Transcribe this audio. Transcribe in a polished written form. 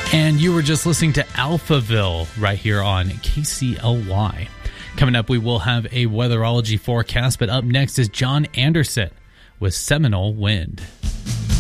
And you were just listening to Alphaville right here on KCLY. Coming up, we will have a weatherology forecast, but up next is John Anderson with Seminole Wind.